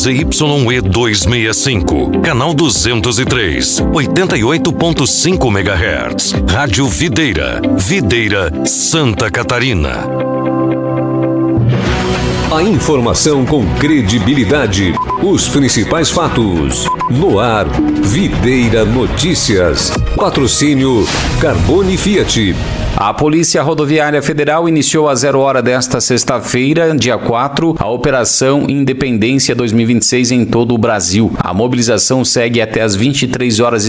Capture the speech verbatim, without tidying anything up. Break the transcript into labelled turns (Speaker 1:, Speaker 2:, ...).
Speaker 1: Z Y E duzentos e sessenta e cinco, canal duzentos e três, oitenta e oito ponto cinco megahertz. Rádio Videira, Videira, Santa Catarina.
Speaker 2: A informação com credibilidade. Os principais fatos. No ar, Videira Notícias. Patrocínio Carbone Fiat.
Speaker 3: A Polícia Rodoviária Federal iniciou às zero hora desta sexta-feira, dia quatro, a Operação Independência dois mil e vinte e seis em todo o Brasil. A mobilização segue até às vinte e três horas e